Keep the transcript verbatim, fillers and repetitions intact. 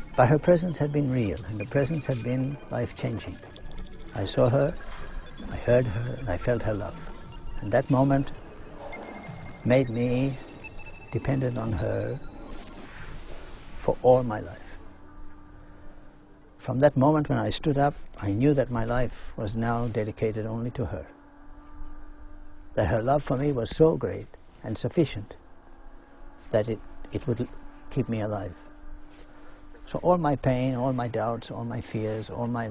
But her presence had been real, and the presence had been life-changing. I saw her, I heard her, and I felt her love. And that moment made me dependent on her for all my life. From that moment when I stood up, I knew that my life was now dedicated only to her. That her love for me was so great and sufficient that it, it would keep me alive. So all my pain, all my doubts, all my fears, all my